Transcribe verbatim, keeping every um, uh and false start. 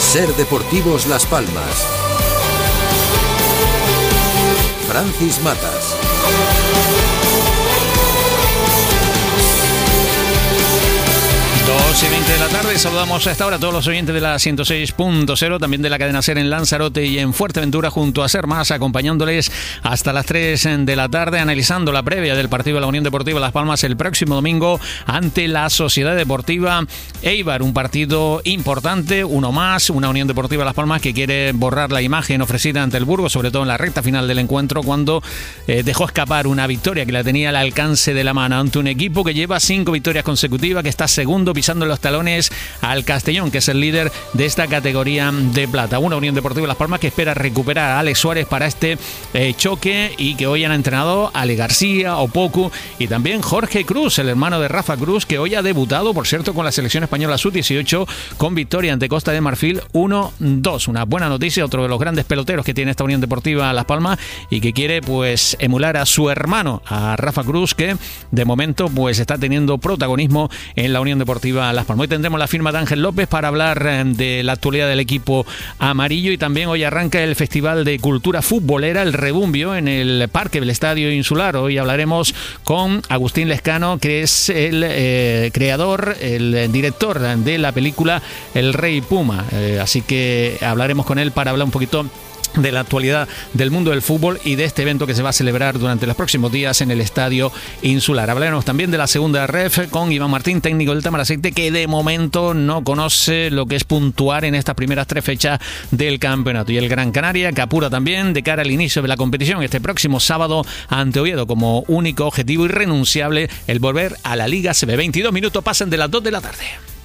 Ser Deportivos Las Palmas. Francis Matas. dos y veinte de la tarde, saludamos a esta hora a todos los oyentes de la ciento seis punto cero, también de la cadena SER en Lanzarote y en Fuerteventura, junto a SER Más, acompañándoles hasta las tres de la tarde, analizando la previa del partido de la Unión Deportiva Las Palmas el próximo domingo ante la Sociedad Deportiva Eibar, un partido importante, uno más, una Unión Deportiva Las Palmas que quiere borrar la imagen ofrecida ante el Burgos, sobre todo en la recta final del encuentro, cuando eh, dejó escapar una victoria que la tenía al alcance de la mano ante un equipo que lleva cinco victorias consecutivas, que está segundo, pisando los talones al Castellón, que es el líder de esta categoría de plata. Una Unión Deportiva Las Palmas que espera recuperar a Alex Suárez para este eh, choque, y que hoy han entrenado Ale García, Opoku y también Jorge Cruz, el hermano de Rafa Cruz, que hoy ha debutado, por cierto, con la selección española sub dieciocho, con victoria ante Costa de Marfil uno dos. Una buena noticia, otro de los grandes peloteros que tiene esta Unión Deportiva Las Palmas y que quiere pues emular a su hermano, a Rafa Cruz, que de momento pues está teniendo protagonismo en la Unión Deportiva Las Palmas. Hoy tendremos la firma de Ángel López para hablar de la actualidad del equipo amarillo, y también hoy arranca el Festival de Cultura Futbolera, el Rebumbio, en el Parque del Estadio Insular. Hoy hablaremos con Agustín Lescano, que es el eh, creador, el director de la película El Rey Puma. Eh, así que hablaremos con él para hablar un poquito de la actualidad del mundo del fútbol y de este evento que se va a celebrar durante los próximos días en el Estadio Insular. Hablaremos también de la segunda ref con Iván Martín, técnico del Tamaraceite, que de momento no conoce lo que es puntuar en estas primeras tres fechas del campeonato. Y el Gran Canaria, que apura también de cara al inicio de la competición este próximo sábado ante Oviedo, como único objetivo irrenunciable el volver a la Liga A C B. veintidós minutos pasan de las dos de la tarde.